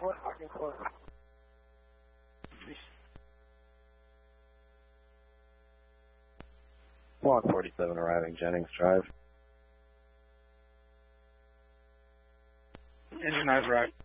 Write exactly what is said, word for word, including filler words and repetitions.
What looking for? Block forty-seven arriving, Jennings Drive. Engine eyes right.